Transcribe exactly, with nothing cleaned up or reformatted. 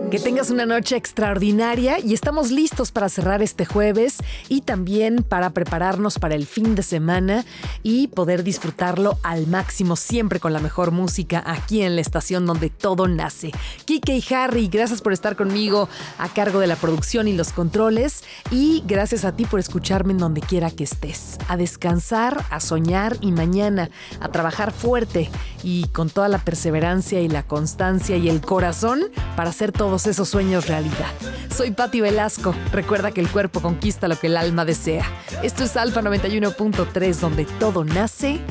Que tengas una noche extraordinaria y estamos listos para cerrar este jueves y también para prepararnos para el fin de semana y poder disfrutarlo al máximo, siempre con la mejor música aquí en la estación donde todo nace. Kike y Harry, gracias por estar conmigo a cargo de la producción y los controles, y gracias a ti por escucharme en donde quiera que estés. A descansar, a soñar y mañana a trabajar fuerte y con toda la perseverancia y la constancia y el corazón para hacer todos esos sueños realidad. Soy Patti Velasco. Recuerda que el cuerpo conquista lo que el alma desea. Esto es Alfa noventa y uno punto tres, donde todo nace